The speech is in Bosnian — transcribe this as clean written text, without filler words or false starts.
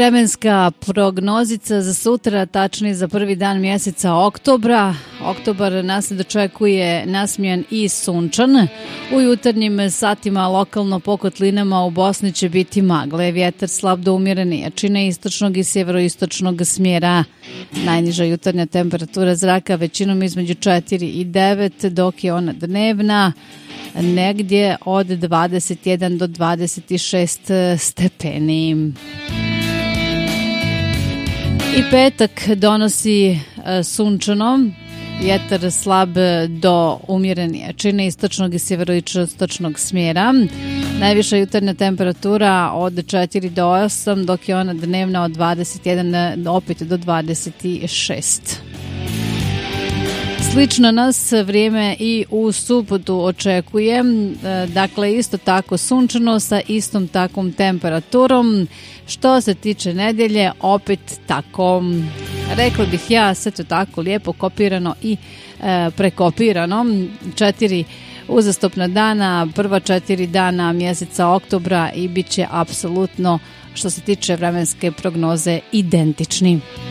Vremenska prognozica za sutra, tačnije za prvi dan mjeseca oktobra. Oktobar nas dočekuje nasmijan i sunčan. U jutarnjim satima lokalno po kotlinama u Bosni će biti magle. Vjetar slab do umjerene jačine istočnog i sjeveroistočnog smjera. Najniža jutarnja temperatura zraka većinom između 4 i 9, dok je ona dnevna negdje od 21 do 26 stepeni. I petak donosi sunčano, vjetar slab do umjerene jačine istočnog i sjeveroistočnog smjera. Najviša jutarnja temperatura od 4 do 8, dok je ona dnevna od 21 opet do 26. Slično nas vrijeme i u subotu očekuje, dakle isto tako sunčano sa istom takvom temperaturom. Što se tiče nedjelje, opet tako. Rekla bih ja, sve to tako lijepo kopirano i prekopirano. 4 uzastopna dana, prva 4 dana mjeseca oktobra i bit će apsolutno, što se tiče vremenske prognoze, identični.